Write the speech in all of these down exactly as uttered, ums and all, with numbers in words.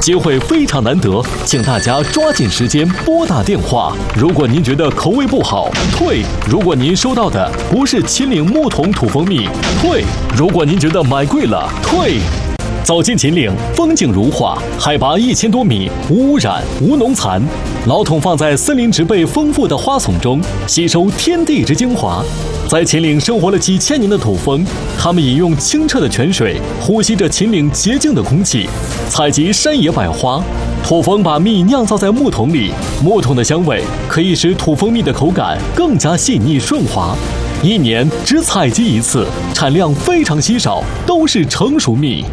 机会非常难得，请大家抓紧时间拨打电话。如果您觉得口味不好，退；如果您收到的不是秦岭木桶土蜂蜜，退；如果您觉得买贵了，退。走进秦岭，风景如画，海拔一千多米，无污染、无农残。老桶放在森林植被丰富的花丛中，吸收天地之精华。在秦岭生活了几千年的土蜂，它们饮用清澈的泉水，呼吸着秦岭洁净的空气，采集山野百花。土蜂把蜜酿造在木桶里，木桶的香味可以使土蜂蜜的口感更加细腻顺滑。一年只采集一次，产量非常稀少，都是成熟蜜。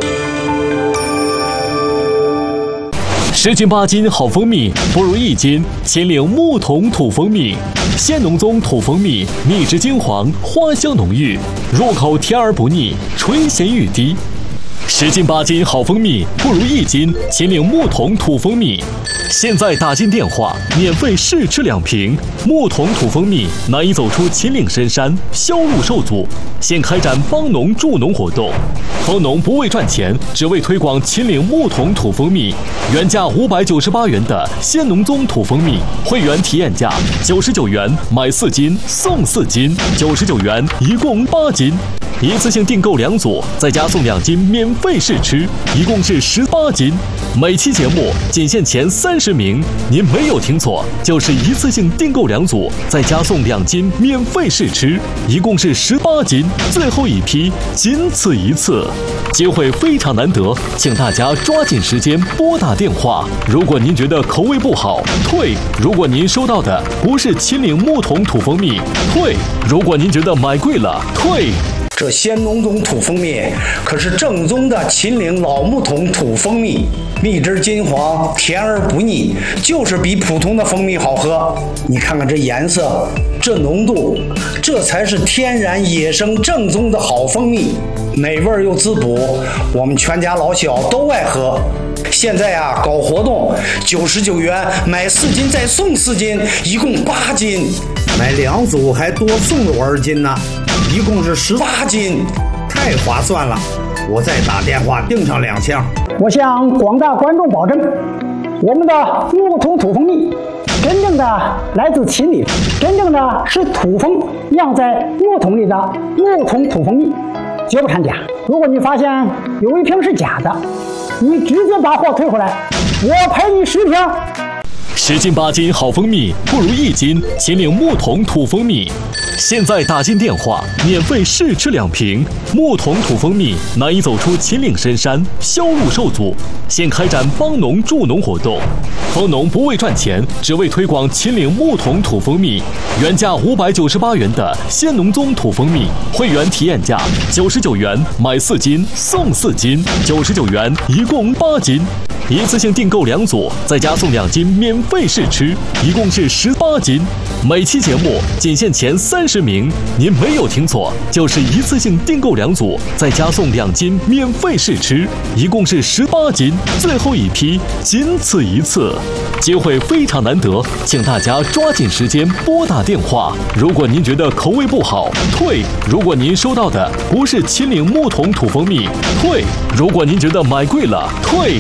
十斤八斤好蜂蜜，不如一斤秦岭木桶土蜂蜜。鲜浓宗土蜂蜜，蜜质金黄，花香浓郁，入口甜而不腻，醇咸欲滴。十斤八斤好蜂蜜，不如一斤秦岭木桶土蜂蜜。现在打进电话，免费试吃两瓶木桶土蜂蜜，难以走出秦岭深山，销路受阻。现开展帮农助农活动，蜂农不为赚钱，只为推广秦岭木桶土蜂蜜。原价五百九十八元的鲜浓宗土蜂蜜，会员体验价九十九元，买四斤送四斤，九十九元一共八斤。一次性订购两组，再加送两斤免费试吃，一共是十八斤。每期节目仅限前三十名，您没有听错，就是一次性订购两组，再加送两斤免费试吃，一共是十八斤。最后一批，仅此一次，机会非常难得，请大家抓紧时间拨打电话。如果您觉得口味不好，退；如果您收到的不是秦岭木桶土蜂蜜，退；如果您觉得买贵了，退。 这鲜浓宗土蜂蜜可是正宗的秦岭老木桶土蜂蜜，蜜汁金黄，甜而不腻，就是比普通的蜂蜜好喝。你看看这颜色，这浓度，这才是天然野生正宗的好蜂蜜，美味又滋补，我们全家老小都爱喝。现在啊，搞活动，九十九元买四斤再送四斤，一共八斤，买两组还多送我二斤呢。一共是十八斤，太划算了！我再打电话订上两箱。 我向广大观众保证，我们的木桶土蜂蜜真正的来自秦岭，真正的是土蜂酿在木桶里的木桶土蜂蜜，绝不掺假。如果你发现有一瓶是假的，你直接把货退回来，我赔你十瓶。 十斤八斤好蜂蜜，不如一斤秦岭木桶土蜂蜜。现在打进电话，免费试吃两瓶木桶土蜂蜜，难以走出秦岭深山，销路受阻。现开展帮农助农活动，蜂农不为赚钱，只为推广秦岭木桶土蜂蜜。原价五百九十八元的鲜浓宗土蜂蜜，会员体验价九十九元，买四斤送四斤，九十九元一共八斤。一次性订购两组，再加送两斤免费试吃，一共是十八斤。每期节目仅限前三十名，您没有听错，就是一次性订购两组，再加送两斤免费试吃，一共是十八斤。最后一批，仅此一次，机会非常难得，请大家抓紧时间拨打电话。如果您觉得口味不好，退；如果您收到的不是秦岭木桶土蜂蜜，退；如果您觉得买贵了，退。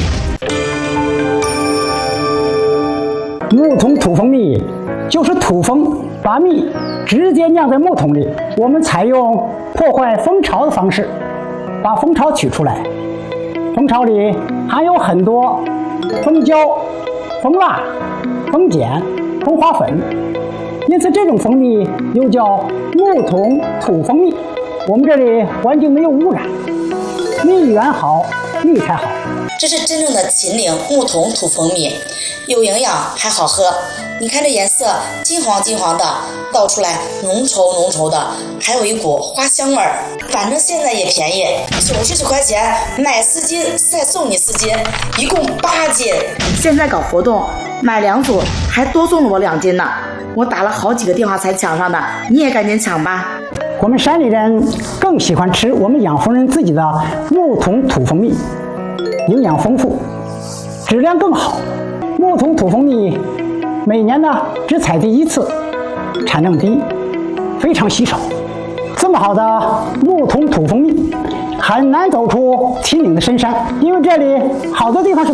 木桶土蜂蜜就是土蜂把蜜直接酿在木桶里，我们采用破坏蜂巢的方式把蜂巢取出来。蜂巢里含有很多蜂胶、蜂蜡、蜂碱、蜂花粉，因此这种蜂蜜又叫木桶土蜂蜜。我们这里环境没有污染，蜜源好，蜜才好。 这是真正的秦岭木桶土蜂蜜，有营养还好喝。你看这颜色金黄金黄的，倒出来浓稠浓稠的，还有一股花香味儿。反正现在也便宜，九十九块钱买四斤再送你四斤，一共八斤。现在搞活动，买两组还多送了我两斤呢。我打了好几个电话才抢上的，你也赶紧抢吧。 我们山里人更喜欢吃我们养蜂人自己的木桶土蜂蜜，营养丰富，质量更好。木桶土蜂蜜每年呢只采集一次，产量低，非常稀少。这么好的木桶土蜂蜜很难走出秦岭的深山，因为这里好多地方是